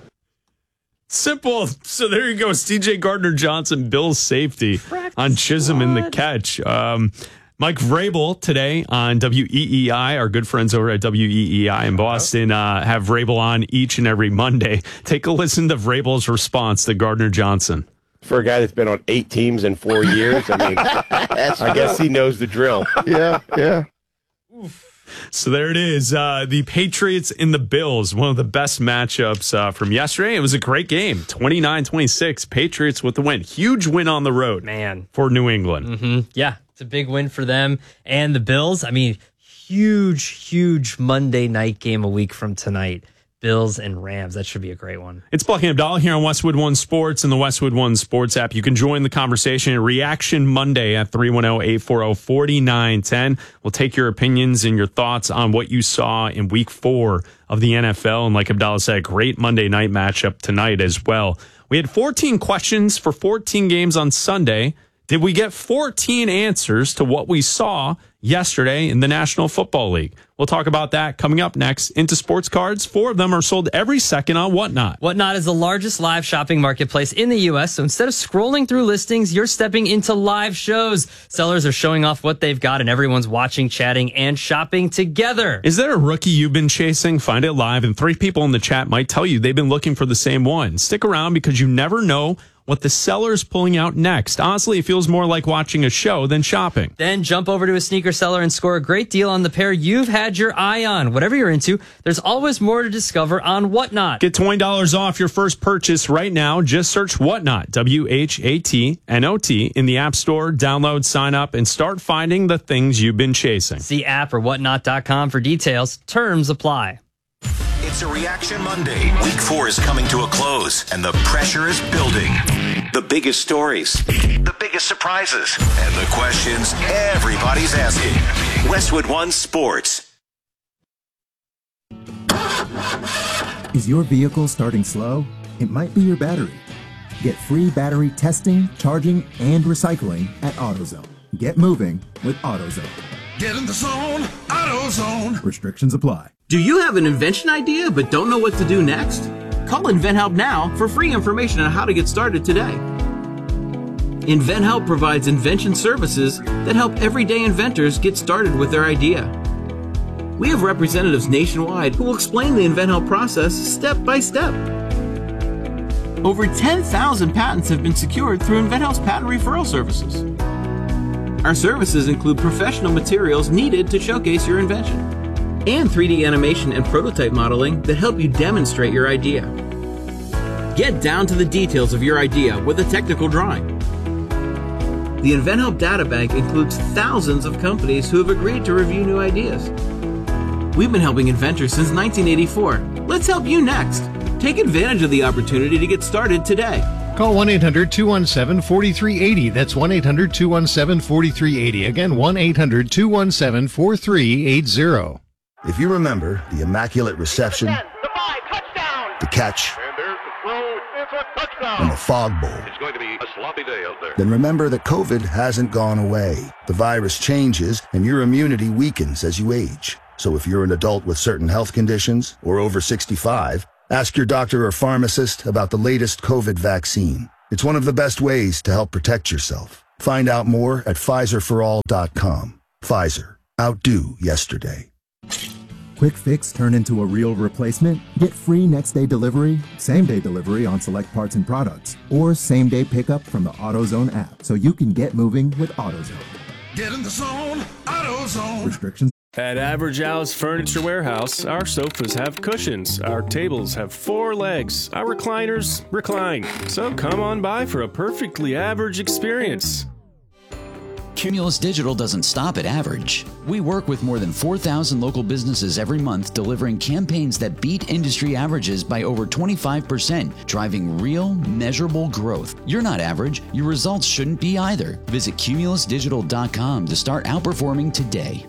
So there you go. C.J. Gardner-Johnson, Bills safety on Chisholm in the catch. Mike Vrabel today on WEEI, our good friends over at WEEI in Boston, have Vrabel on each and every Monday. Take a listen to Vrabel's response to Gardner-Johnson. For a guy that's been on 8 teams in 4 years, I mean, I guess he knows the drill. Yeah. So there it is. The Patriots and the Bills, one of the best matchups from yesterday. It was a great game. 29-26. Patriots with the win. Huge win on the road, man, for New England. Mm-hmm. Yeah, it's a big win for them. And the Bills, I mean, huge Monday night game a week from tonight. Bills and Rams. That should be a great one. It's Black and Abdallah here on Westwood One Sports and the Westwood One Sports app. You can join the conversation at Reaction Monday at 310-840-4910. We'll take your opinions and your thoughts on what you saw in week 4 of the NFL. And like Abdallah said, a great Monday night matchup tonight as well. We had 14 questions for 14 games on Sunday. Did we get 14 answers to what we saw yesterday in the National Football League? We'll talk about that coming up next. Into sports cards, 4 of them are sold every second on Whatnot. Whatnot is the largest live shopping marketplace in the U.S., so instead of scrolling through listings, you're stepping into live shows. Sellers are showing off what they've got, and everyone's watching, chatting, and shopping together. Is there a rookie you've been chasing? Find it live, and 3 people in the chat might tell you they've been looking for the same one. Stick around because you never know what the seller's pulling out next. Honestly, it feels more like watching a show than shopping. Then jump over to a sneaker seller and score a great deal on the pair you've had your eye on. Whatever you're into, there's always more to discover on Whatnot. Get $20 off your first purchase right now. Just search Whatnot, WHATNOT, in the App Store. Download, sign up, and start finding the things you've been chasing. See app or whatnot.com for details. Terms apply. It's a Reaction Monday. Week 4 is coming to a close, and the pressure is building. The biggest stories, the biggest surprises, and the questions everybody's asking. Westwood One Sports. Is your vehicle starting slow? It might be your battery. Get free battery testing, charging, and recycling at AutoZone. Get moving with AutoZone. Get in the zone, AutoZone. Restrictions apply. Do you have an invention idea but don't know what to do next? Call InventHelp now for free information on how to get started today. InventHelp provides invention services that help everyday inventors get started with their idea. We have representatives nationwide who will explain the InventHelp process step by step. Over 10,000 patents have been secured through InventHelp's patent referral services. Our services include professional materials needed to showcase your invention, and 3D animation and prototype modeling that help you demonstrate your idea. Get down to the details of your idea with a technical drawing. The InventHelp Data Bank includes thousands of companies who have agreed to review new ideas. We've been helping inventors since 1984. Let's help you next. Take advantage of the opportunity to get started today. Call 1-800-217-4380. That's 1-800-217-4380. Again, 1-800-217-4380. If you remember the Immaculate Reception, the the catch, And there's the throw. It's a touchdown. and the fog bowl. It's going to be a sloppy day out there. Then remember that COVID hasn't gone away. The virus changes, and your immunity weakens as you age. So if you're an adult with certain health conditions or over 65, ask your doctor or pharmacist about the latest COVID vaccine. It's one of the best ways to help protect yourself. Find out more at PfizerForAll.com. Pfizer. Outdo yesterday. Quick fix turn into a real replacement? Get free next day delivery, same day delivery on select parts and products, or same day pickup from the AutoZone app so you can get moving with AutoZone. Get in the zone, AutoZone. Restrictions. At Average Al's Furniture Warehouse, our sofas have cushions, our tables have 4 legs, our recliners recline. So come on by for a perfectly average experience. Cumulus Digital doesn't stop at average. We work with more than 4,000 local businesses every month, delivering campaigns that beat industry averages by over 25%, driving real, measurable growth. You're not average. Your results shouldn't be either. Visit cumulusdigital.com to start outperforming today.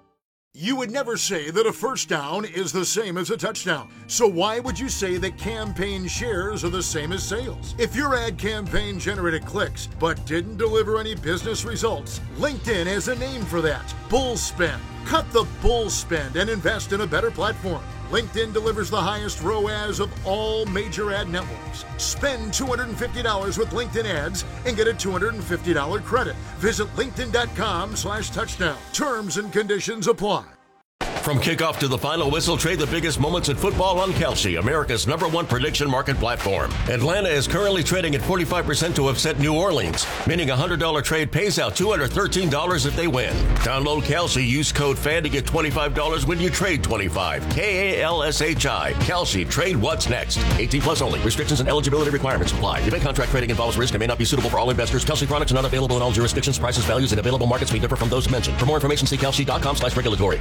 You would never say that a first down is the same as a touchdown. So why would you say that campaign shares are the same as sales? If your ad campaign generated clicks but didn't deliver any business results, LinkedIn has a name for that: bull spend. Cut the bull spend and invest in a better platform. LinkedIn delivers the highest ROAS of all major ad networks. Spend $250 with LinkedIn ads and get a $250 credit. Visit linkedin.com/touchdown. Terms and conditions apply. From kickoff to the final whistle, trade the biggest moments in football on Kalshi, America's #1 prediction market platform. Atlanta is currently trading at 45% to upset New Orleans, meaning a $100 trade pays out $213 if they win. Download Kalshi, use code FAN to get $25 when you trade 25. KALSHI. Kalshi, trade what's next. 18 plus only. Restrictions and eligibility requirements apply. Event contract trading involves risk and may not be suitable for all investors. Kalshi products are not available in all jurisdictions. Prices, values, and available markets may differ from those mentioned. For more information, see kalshi.com/regulatory.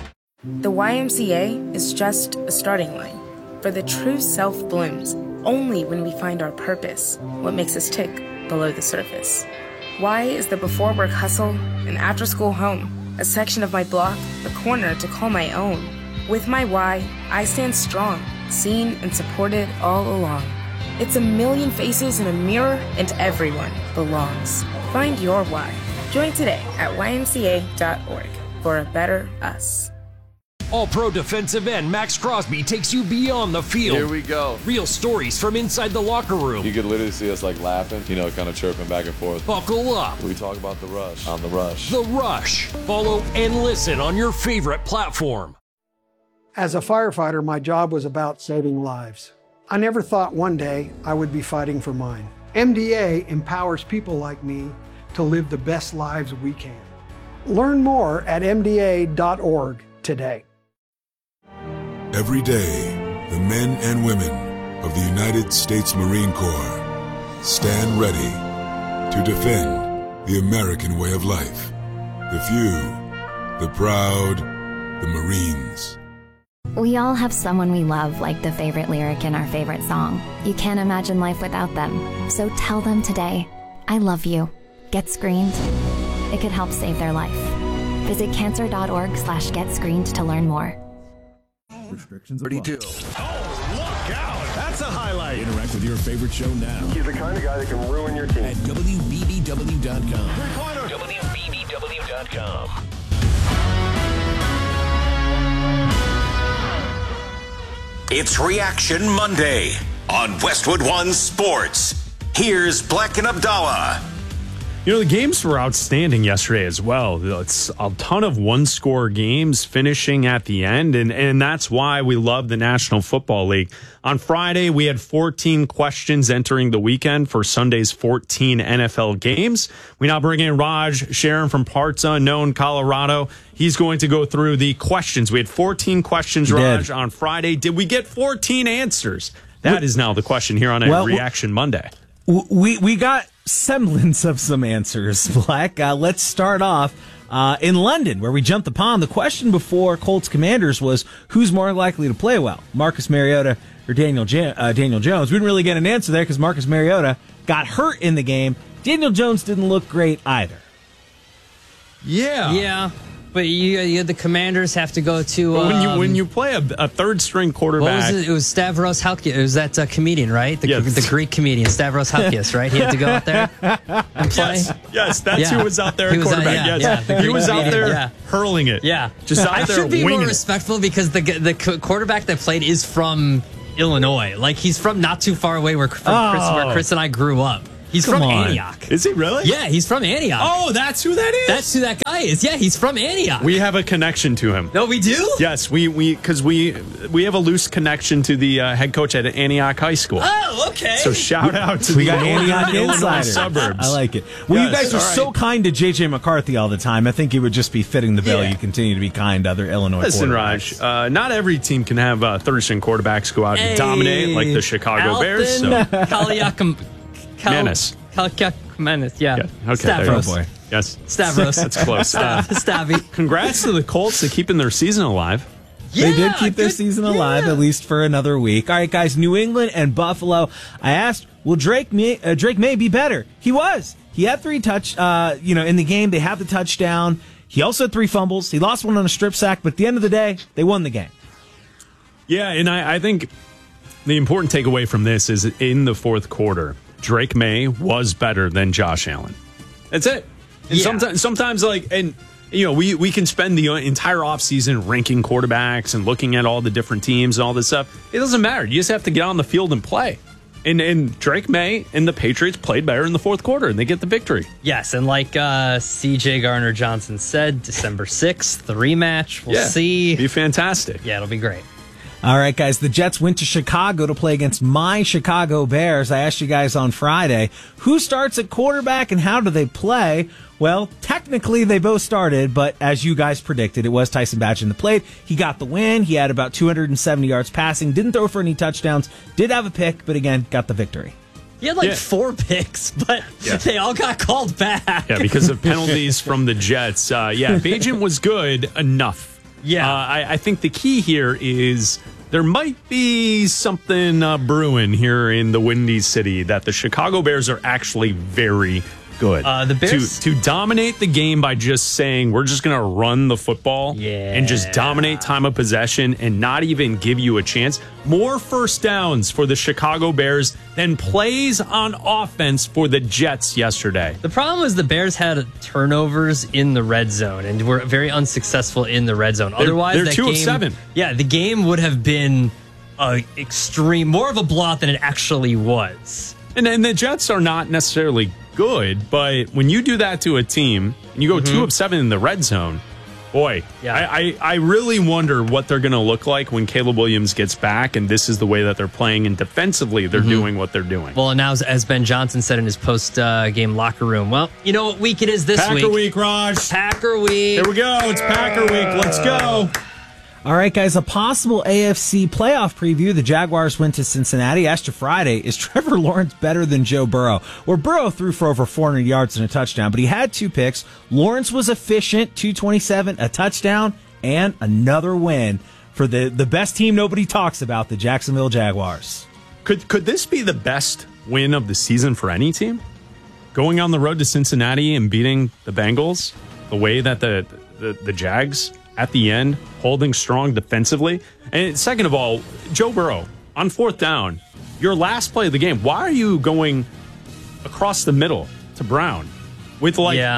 The YMCA is just a starting line, for the true self blooms only when we find our purpose, what makes us tick below the surface. Y is the before work hustle, an after school home, a section of my block, a corner to call my own. With my Y, I stand strong, seen and supported all along. It's a million faces in a mirror, and everyone belongs. Find your Y. Join today at ymca.org for a better us. All-Pro defensive end Max Crosby takes you beyond the field. Here we go. Real stories from inside the locker room. You could literally see us like laughing, kind of chirping back and forth. Buckle up. We talk about The Rush on The Rush. The Rush. Follow and listen on your favorite platform. As a firefighter, my job was about saving lives. I never thought one day I would be fighting for mine. MDA empowers people like me to live the best lives we can. Learn more at mda.org today. Every day, the men and women of the United States Marine Corps stand ready to defend the American way of life. The few, the proud, the Marines. We all have someone we love, like the favorite lyric in our favorite song. You can't imagine life without them. So tell them today, I love you. Get screened. It could help save their life. Visit cancer.org/getscreened to learn more. Restrictions 32. Oh, look out. That's a highlight. Interact with your favorite show now. He's the kind of guy that can ruin your team. At WBBW.com. WBBW.com. It's Reaction Monday on Westwood One Sports. Here's Black and Abdallah. The games were outstanding yesterday as well. It's a ton of one-score games finishing at the end, and that's why we love the National Football League. On Friday, we had 14 questions entering the weekend for Sunday's 14 NFL games. We now bring in Raj Sharon from Parts Unknown, Colorado. He's going to go through the questions. We had 14 questions, Raj, on Friday. Did we get 14 answers? That is now the question here on a Reaction Monday. We got semblance of some answers, Black. Let's start off in London, where we jumped the pond. The question before Colts Commanders was, who's more likely to play well, Marcus Mariota or Daniel Jones? We didn't really get an answer there because Marcus Mariota got hurt in the game. Daniel Jones didn't look great either. Yeah. But the Commanders have to go to. When you play a third string quarterback, what was it? It was Stavros Halkias. It was that comedian, right? The Greek comedian Stavros Halkias, right? He had to go out there and play. Yes, that's who was out there at quarterback. He was out there hurling it. Yeah, just out there I should be winging more respectful because the quarterback that played is from Illinois. Like he's from not too far away where Chris and I grew up. He's from Antioch. Is he really? Yeah, he's from Antioch. Oh, that's who that is? That's who that guy is. Yeah, he's from Antioch. We have a connection to him. No, we do? Yes, because we have a loose connection to the head coach at Antioch High School. Oh, okay. So shout out to we the got Antioch Illinois suburbs. I like it. Well, you guys are so kind to JJ McCarthy all the time. I think it would just be fitting the bill. You continue to be kind to other Illinois quarterbacks. Raj, not every team can have third-string quarterbacks go out and dominate like the Chicago Bears. So. Manis. Menace, yeah. Okay, Stavros. Boy. Yes. Stavros. That's close. Stabby. Congrats to the Colts for keeping their season alive. Yeah, they did keep their season alive, at least for another week. All right, guys, New England and Buffalo. I asked, will Drake May be better? He was. He had 3 in the game. They had the touchdown. He also had 3 fumbles. He lost one on a strip sack, but at the end of the day, they won the game. Yeah, and I think the important takeaway from this is in the fourth quarter, Drake May was better than Josh Allen. That's it. And sometimes we can spend the entire offseason ranking quarterbacks and looking at all the different teams and all this stuff. It doesn't matter. You just have to get on the field and play. And Drake May and the Patriots played better in the fourth quarter, and they get the victory. Yes, and like C.J. Garner-Johnson said, December 6th, the rematch. We'll see. Be fantastic. Yeah, it'll be great. All right, guys, the Jets went to Chicago to play against my Chicago Bears. I asked you guys on Friday, who starts at quarterback and how do they play? Well, technically they both started, but as you guys predicted, it was Tyson Bagent that played. He got the win. He had about 270 yards passing, didn't throw for any touchdowns, did have a pick, but again, got the victory. He had 4 picks, but they all got called back. Yeah, because of penalties from the Jets. Bagent was good enough. Yeah. I think the key here is there might be something brewing here in the Windy City that the Chicago Bears are actually very good. The Bears to dominate the game by just saying we're just going to run the football and just dominate time of possession and not even give you a chance. More first downs for the Chicago Bears than plays on offense for the Jets yesterday. The problem was the Bears had turnovers in the red zone and were very unsuccessful in the red zone. Otherwise, they're 2 of 7. Yeah, the game would have been more of a blowout than it actually was. And the Jets are not necessarily good, but when you do that to a team and you go 2 of 7 in the red zone, boy, I really wonder what they're going to look like when Caleb Williams gets back and this is the way that they're playing, and defensively they're doing what they're doing. Well, and now as Ben Johnson said in his post-game locker room, well, you know what week it is this week? Packer week, Raj. Packer week. Here we go. It's Packer week. Let's go. All right, guys, a possible AFC playoff preview. The Jaguars went to Cincinnati. Asked you Friday, is Trevor Lawrence better than Joe Burrow? Where Burrow threw for over 400 yards and a touchdown, but he had 2 picks. Lawrence was efficient, 227, a touchdown, and another win for the best team nobody talks about, the Jacksonville Jaguars. Could this be the best win of the season for any team? Going on the road to Cincinnati and beating the Bengals the way that the Jags at the end, holding strong defensively. And second of all, Joe Burrow, on 4th down, your last play of the game, why are you going across the middle to Brown with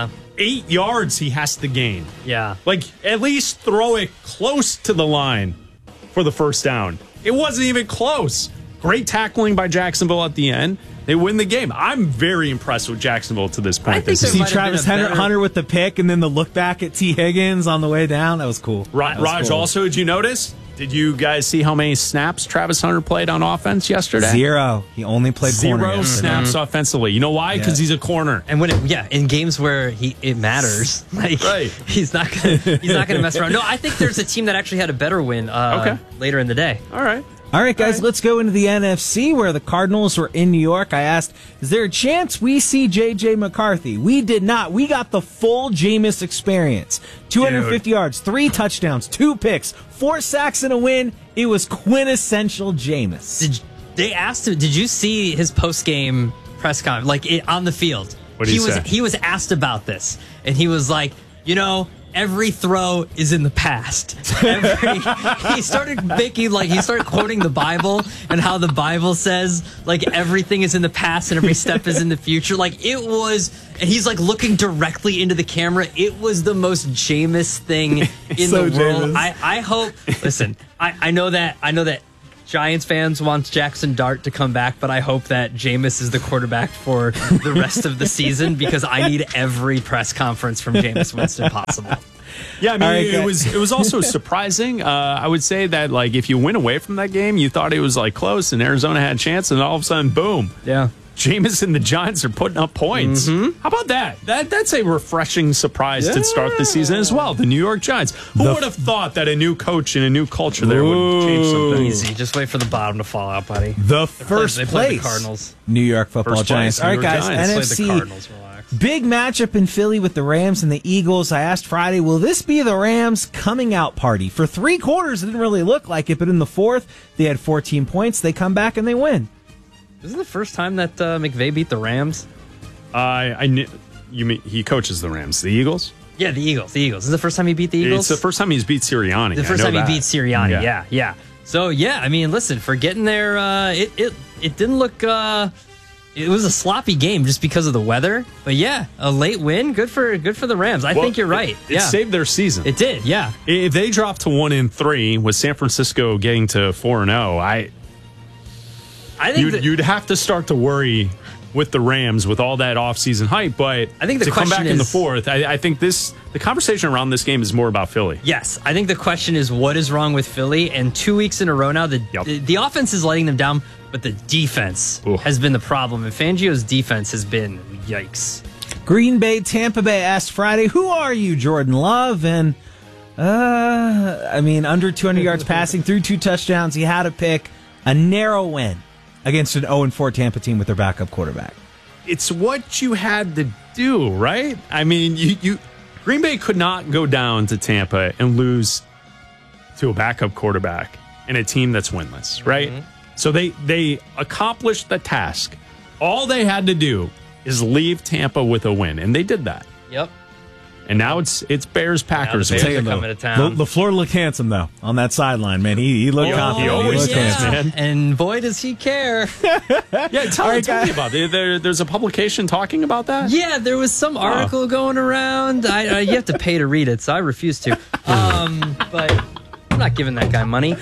8 yards he has to gain? Yeah. At least throw it close to the line for the first down. It wasn't even close. Great tackling by Jacksonville at the end. They win the game. I'm very impressed with Jacksonville to this point. You see Travis Hunter with the pick and then the look back at T. Higgins on the way down. That was cool. Raj, also, did you notice? Did you guys see how many snaps Travis Hunter played on offense yesterday? 0. He only played corner. 0 snaps offensively. You know why? Because he's a corner. And in games where it matters, he's not gonna mess around. No, I think there's a team that actually had a better win later in the day. All right, guys, let's go into the NFC where the Cardinals were in New York. I asked, is there a chance we see J.J. McCarthy? We did not. We got the full Jameis experience. 250 yards, 3 touchdowns, 2 picks, 4 sacks and a win. It was quintessential Jameis. They asked him, did you see his post-game press conference, on the field? What did he say? He was asked about this, and he was like, every throw is in the past. He started quoting the Bible and how the Bible says like everything is in the past and every step is in the future. Like it was, and he's like looking directly into the camera. It was the most Jameis thing in the world. I hope. Listen, I know that Giants fans want Jackson Dart to come back, but I hope that Jameis is the quarterback for the rest of the season because I need every press conference from Jameis Winston possible. Yeah, I mean, it was also surprising. I would say that like if you went away from that game, you thought it was like close and Arizona had a chance, and all of a sudden, boom. Yeah. Jameis and the Giants are putting up points. Mm-hmm. How about that? That's a refreshing surprise to start the season as well. The New York Giants. Who would have thought that a new coach and a new culture there would change something? Easy. Just wait for the bottom to fall out, buddy. The first they place. Play the Cardinals. New York Football Giants. All right, guys. NFC. Big matchup in Philly with the Rams and the Eagles. I asked Friday, will this be the Rams' coming out party? For 3 quarters, it didn't really look like it, but in the fourth, they had 14 points. They come back and they win. This is the first time that McVay beat the Rams. I knew you mean he coaches the Rams, the Eagles. Yeah, the Eagles. This is the first time he beat the Eagles. It's the first time he's beat Sirianni. The first time he beat Sirianni. Yeah. So yeah, I mean, listen, for getting there, it didn't look. It was a sloppy game just because of the weather, but yeah, a late win, good for the Rams. I think you're right. It saved their season. It did. Yeah. If they dropped to 1-3 with San Francisco getting to 4-0, I think you'd have to start to worry with the Rams with all that offseason hype. But I think the to come question back in the fourth, I think the conversation around this game is more about Philly. Yes, I think the question is what is wrong with Philly? And 2 weeks in a row now, the offense is letting them down, but the defense has been the problem. And Fangio's defense has been yikes. Green Bay, Tampa Bay asked Friday, who are you, Jordan Love? And under 200 yards passing, threw 2 touchdowns. He had a pick, a narrow win against an 0-4 Tampa team with their backup quarterback. It's what you had to do, right? I mean, you Green Bay could not go down to Tampa and lose to a backup quarterback and a team that's winless, right? Mm-hmm. So they accomplished the task. All they had to do is leave Tampa with a win, and they did that. Yep. And now it's Bears-Packers. Now the Bears are coming to town. LaFleur looked handsome, though, on that sideline, man. He looked confident. He always does, man. And boy, does he care. Tell me about it. There's a publication talking about that? Yeah, there was some article going around. You have to pay to read it, so I refuse to. But I'm not giving that guy money.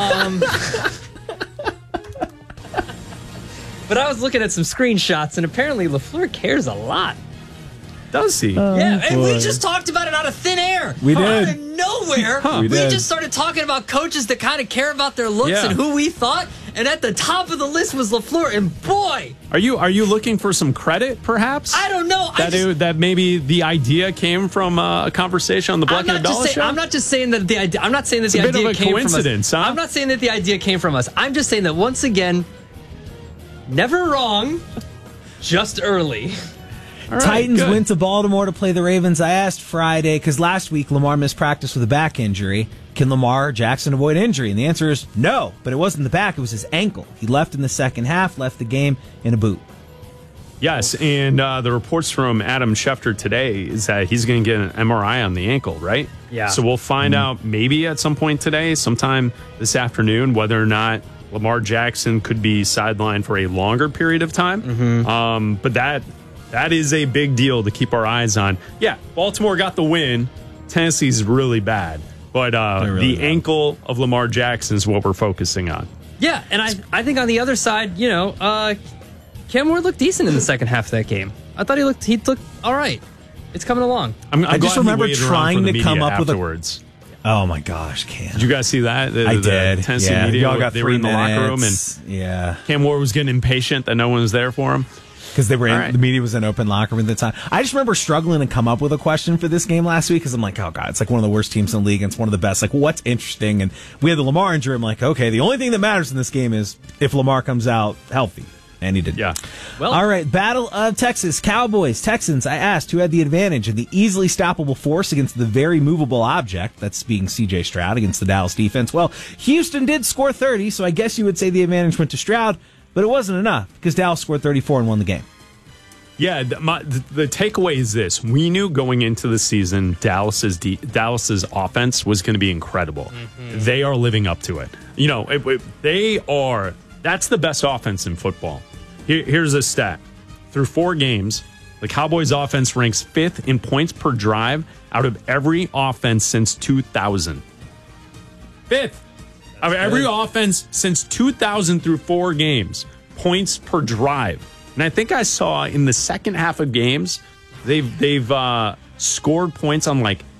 But I was looking at some screenshots, and apparently LaFleur cares a lot. Does he? Yeah, and we just talked about it out of thin air. We did. Out of nowhere, we just started talking about coaches that kind of care about their looks and who we thought. And at the top of the list was LaFleur. And boy, are you looking for some credit, perhaps? I don't know. That maybe the idea came from a conversation on the Black and Abdallah show. I'm not just saying that the idea. I'm not saying that the idea came from us. I'm not saying that the idea came from us. I'm just saying that once again, never wrong, just early. Right, Titans went to Baltimore to play the Ravens. I asked Friday, because last week Lamar missed practice with a back injury. Can Lamar Jackson avoid injury? And the answer is no, but it wasn't the back, it was his ankle. He left in the second half, left the game in a boot. Yes, and the reports from Adam Schefter today is that he's going to get an MRI on the ankle, right? Yeah. So we'll find out maybe at some point today, sometime this afternoon, whether or not Lamar Jackson could be sidelined for a longer period of time. Mm-hmm. But that is a big deal to keep our eyes on. Yeah, Baltimore got the win. Tennessee's really bad. But really the ankle of Lamar Jackson is what we're focusing on. Yeah, and I think on the other side, Cam Ward looked decent in the second half of that game. I thought he looked all right. It's coming along. I just remember trying to come up afterwards. Oh my gosh, Cam! Did you guys see that? I did. Tennessee media, y'all got they were in the locker room, and Cam Ward was getting impatient that no one was there for him. Because they were the media was in open locker room at the time. I just remember struggling to come up with a question for this game last week because I'm like, oh god, it's like one of the worst teams in the league and it's one of the best. Like, what's interesting? And we had the Lamar injury. I'm like, okay, the only thing that matters in this game is if Lamar comes out healthy. And he did. Yeah. Well, all right. Battle of Texas. Cowboys, Texans. I asked who had the advantage and the easily stoppable force against the very movable object. That's being C.J. Stroud against the Dallas defense. Well, Houston did score 30, so I guess you would say the advantage went to Stroud, but it wasn't enough because Dallas scored 34 and won the game. Yeah, the takeaway is this. We knew going into the season Dallas's offense was going to be incredible. Mm-hmm. They are living up to it. You know, that's the best offense in football. Here's a stat. Through 4 games, the Cowboys offense ranks 5th in points per drive out of every offense since 2000. 5th. Of every offense since 2000 through 4 games, points per drive. And I think I saw in the second half of games, they've scored points on like